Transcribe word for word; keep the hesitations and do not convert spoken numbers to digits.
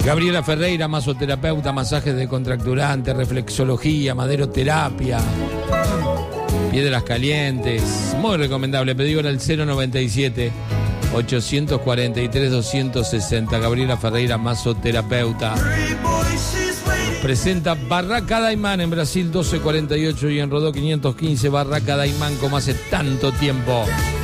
Gabriela Ferreira, masoterapeuta, masajes descontracturantes, reflexología, maderoterapia, piedras calientes. Muy recomendable. Pedí ahora el cero noventa y siete, ochocientos cuarenta y tres, doscientos sesenta. Gabriela Ferreira, masoterapeuta. Presenta Barraca Daimán en Brasil doce cuarenta y ocho y en Rodó quinientos quince. Barraca Daimán como hace tanto tiempo.